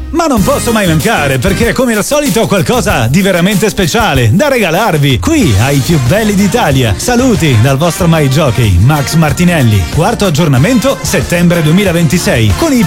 Ma non posso mai mancare, perché come al solito ho qualcosa di veramente speciale da regalarvi qui ai più belli d'Italia. Saluti dal vostro My Jockey Max Martinelli. Quarto aggiornamento settembre 2026 con i